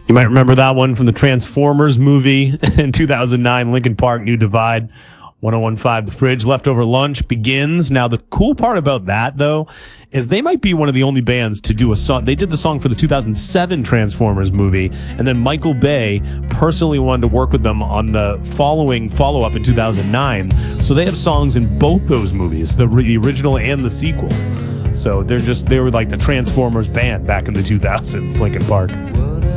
You might remember that one from the Transformers movie in 2009, Linkin Park, New Divide. 1015 The Fridge, Leftover Lunch begins. Now, the cool part about that, though, is they might be one of the only bands to do a song. They did the song for the 2007 Transformers movie, and then Michael Bay personally wanted to work with them on the following follow-up in 2009. So they have songs in both those movies, the original and the sequel. So they were like the Transformers band back in the 2000s, Linkin Park.